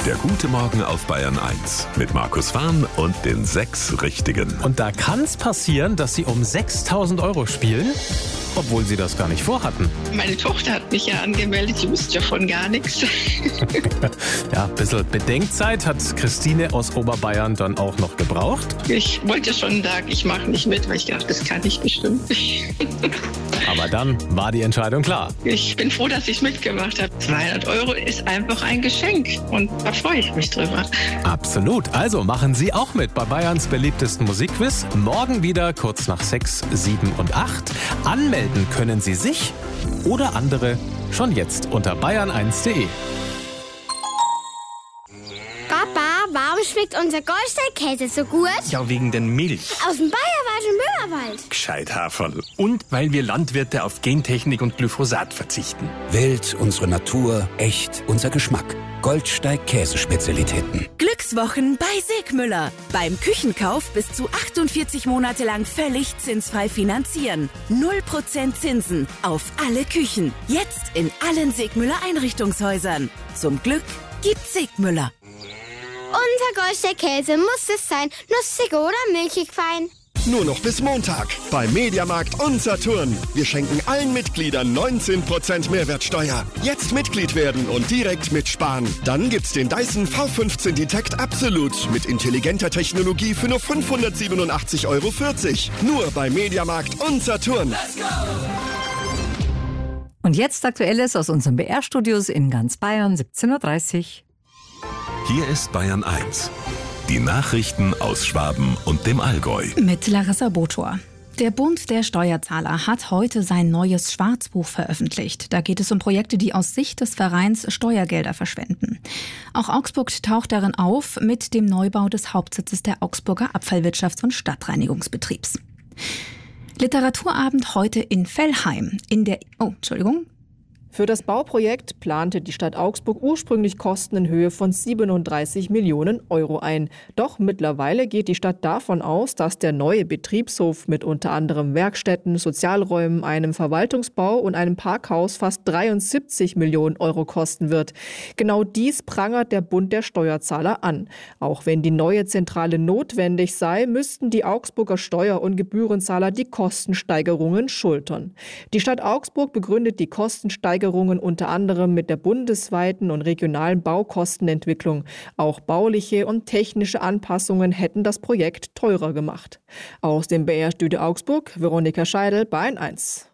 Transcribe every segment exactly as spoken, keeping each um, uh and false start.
Der gute Morgen auf Bayern eins mit Markus Fahn und den sechs Richtigen. Und da kann es passieren, dass Sie um sechstausend Euro spielen, obwohl Sie das gar nicht vorhatten. Meine Tochter hat mich ja angemeldet, sie wusste davon gar nichts. Ja, ein bisschen Bedenkzeit hat Christine aus Oberbayern dann auch noch gebraucht. Ich wollte schon sagen, ich mache nicht mit, weil ich dachte, das kann ich bestimmt nicht. Aber dann war die Entscheidung klar. Ich bin froh, dass ich mitgemacht habe. zweihundert Euro ist einfach ein Geschenk und da freue ich mich drüber. Absolut. Also machen Sie auch mit bei Bayerns beliebtesten Musikquiz. Morgen wieder kurz nach sechs, sieben und acht. Anmelden können Sie sich oder andere schon jetzt unter bayern eins punkt de. Papa, warum schmeckt unser Goldstein-Käse so gut? Ja, wegen den Milch. Aus dem Bayerischen Müllerwald. Gescheit Haferl. Und weil wir Landwirte auf Gentechnik und Glyphosat verzichten. Wild, unsere Natur, echt, unser Geschmack. Goldsteig-Käsespezialitäten. Glückswochen bei Segmüller. Beim Küchenkauf bis zu achtundvierzig Monate lang völlig zinsfrei finanzieren. null Prozent Zinsen auf alle Küchen. Jetzt in allen Segmüller Einrichtungshäusern. Zum Glück gibt's Segmüller. Unser Goldstein-Käse muss es sein. Nussig oder milchig fein. Nur noch bis Montag bei Mediamarkt und Saturn. Wir schenken allen Mitgliedern neunzehn Prozent Mehrwertsteuer. Jetzt Mitglied werden und direkt mitsparen. Dann gibt's den Dyson V fünfzehn Detect Absolut mit intelligenter Technologie für nur fünfhundertsiebenundachtzig Euro vierzig. Nur bei Mediamarkt und Saturn. Let's go! Und jetzt Aktuelles aus unseren B R-Studios in ganz Bayern, siebzehn Uhr dreißig. Hier ist Bayern eins. Die Nachrichten aus Schwaben und dem Allgäu. Mit Larissa Botor. Der Bund der Steuerzahler hat heute sein neues Schwarzbuch veröffentlicht. Da geht es um Projekte, die aus Sicht des Vereins Steuergelder verschwenden. Auch Augsburg taucht darin auf mit dem Neubau des Hauptsitzes der Augsburger Abfallwirtschafts- und Stadtreinigungsbetriebs. Literaturabend heute in Velheim. In der, oh, Entschuldigung. Für das Bauprojekt plante die Stadt Augsburg ursprünglich Kosten in Höhe von siebenunddreißig Millionen Euro ein. Doch mittlerweile geht die Stadt davon aus, dass der neue Betriebshof mit unter anderem Werkstätten, Sozialräumen, einem Verwaltungsbau und einem Parkhaus fast dreiundsiebzig Millionen Euro kosten wird. Genau dies prangert der Bund der Steuerzahler an. Auch wenn die neue Zentrale notwendig sei, müssten die Augsburger Steuer- und Gebührenzahler die Kostensteigerungen schultern. Die Stadt Augsburg begründet die Kostensteigerungen unter anderem mit der bundesweiten und regionalen Baukostenentwicklung. Auch bauliche und technische Anpassungen hätten das Projekt teurer gemacht. Aus dem B R-Studio Augsburg, Veronika Scheidel, Bayern eins.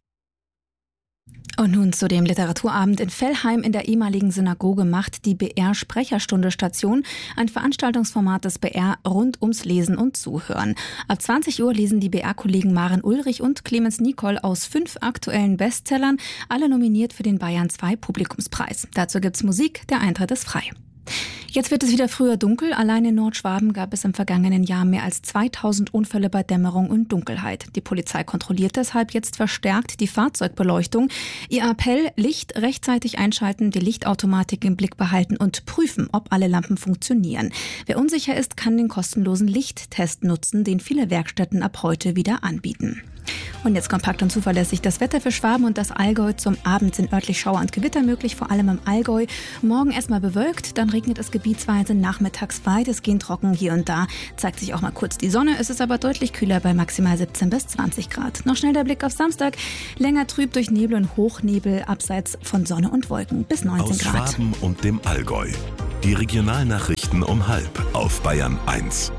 Und nun zu dem Literaturabend in Velheim. In der ehemaligen Synagoge macht die B R-Sprecherstunde Station, ein Veranstaltungsformat des B R rund ums Lesen und Zuhören. Ab zwanzig Uhr lesen die B R-Kollegen Maren Ulrich und Clemens Nicol aus fünf aktuellen Bestsellern, alle nominiert für den Bayern zwei Publikumspreis. Dazu gibt's Musik, der Eintritt ist frei. Jetzt wird es wieder früher dunkel. Allein in Nordschwaben gab es im vergangenen Jahr mehr als zweitausend Unfälle bei Dämmerung und Dunkelheit. Die Polizei kontrolliert deshalb jetzt verstärkt die Fahrzeugbeleuchtung. Ihr Appell: Licht rechtzeitig einschalten, die Lichtautomatik im Blick behalten und prüfen, ob alle Lampen funktionieren. Wer unsicher ist, kann den kostenlosen Lichttest nutzen, den viele Werkstätten ab heute wieder anbieten. Und jetzt kompakt und zuverlässig das Wetter für Schwaben und das Allgäu. Zum Abend sind örtlich Schauer und Gewitter möglich, vor allem im Allgäu. Morgen erstmal bewölkt, dann regnet es gebietsweise, nachmittags weitestgehend trocken. Hier und da zeigt sich auch mal kurz die Sonne. Es ist aber deutlich kühler bei maximal siebzehn bis zwanzig Grad. Noch schnell der Blick auf Samstag. Länger trüb durch Nebel und Hochnebel, abseits von Sonne und Wolken bis neunzehn Grad. Aus Schwaben und dem Allgäu. Die Regionalnachrichten um halb auf Bayern eins.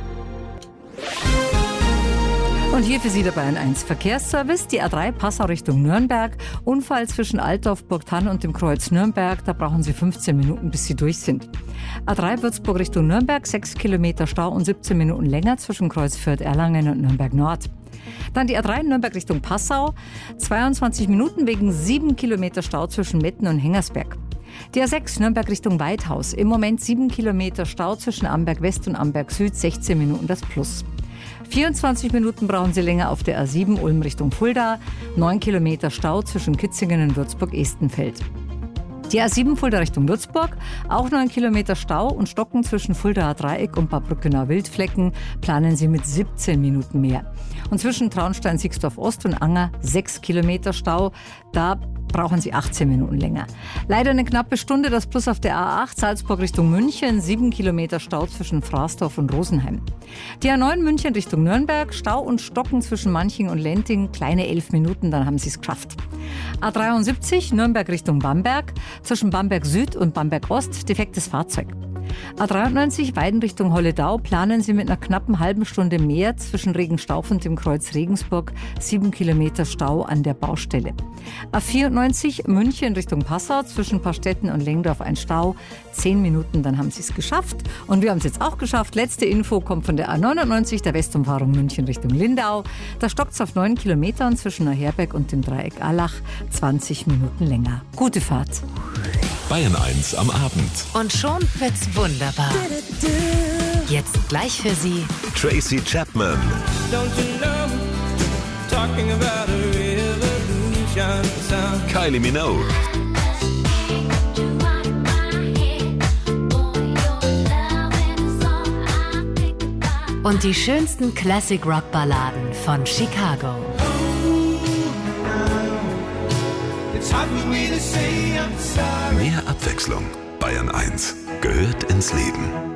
Und hier für Sie der Bayern eins Verkehrsservice. Die A drei Passau Richtung Nürnberg. Unfall zwischen Altdorf, Burgthann und dem Kreuz Nürnberg. Da brauchen Sie fünfzehn Minuten, bis Sie durch sind. A drei Würzburg Richtung Nürnberg. sechs Kilometer Stau und siebzehn Minuten länger zwischen Kreuz Fürth-Erlangen und Nürnberg Nord. Dann die A drei Nürnberg Richtung Passau. zweiundzwanzig Minuten wegen sieben Kilometer Stau zwischen Metten und Hengersberg. Die A sechs Nürnberg Richtung Weidhaus. Im Moment sieben Kilometer Stau zwischen Amberg West und Amberg Süd. sechzehn Minuten das Plus. vierundzwanzig Minuten brauchen Sie länger auf der A sieben Ulm Richtung Fulda. neun Kilometer Stau zwischen Kitzingen und Würzburg-Estenfeld. Die A sieben Fulda Richtung Würzburg, auch neun Kilometer Stau und Stocken zwischen Fuldaer Dreieck und Bad Brückenau-Wildflecken planen Sie mit siebzehn Minuten mehr. Und zwischen Traunstein, Sixdorf Ost und Anger sechs Kilometer Stau. Da brauchen Sie achtzehn Minuten länger. Leider eine knappe Stunde das Plus auf der A acht Salzburg Richtung München, sieben Kilometer Stau zwischen Fraßdorf und Rosenheim. Die A neun München Richtung Nürnberg, Stau und Stocken zwischen Manching und Lenting, kleine elf Minuten, dann haben Sie es geschafft. A dreiundsiebzig Nürnberg Richtung Bamberg, zwischen Bamberg Süd und Bamberg Ost, defektes Fahrzeug. A dreiundneunzig Weiden Richtung Holledau, planen Sie mit einer knappen halben Stunde mehr zwischen Regenstauf und dem Kreuz Regensburg, sieben Kilometer Stau an der Baustelle. A vierundneunzig München Richtung Passau, zwischen Pastetten und Lengdorf ein Stau, zehn Minuten, dann haben Sie es geschafft. Und wir haben es jetzt auch geschafft. Letzte Info kommt von der A neunundneunzig, der Westumfahrung München Richtung Lindau. Da stockt es auf neun Kilometern zwischen Neuherberg und dem Dreieck Allach, zwanzig Minuten länger. Gute Fahrt. Bayern eins am Abend. Und schon wird's wunderbar. Jetzt gleich für Sie Tracy Chapman. Kylie Minogue. und die schönsten Classic-Rock-Balladen von Chicago. Mehr Abwechslung. Bayern eins gehört ins Leben.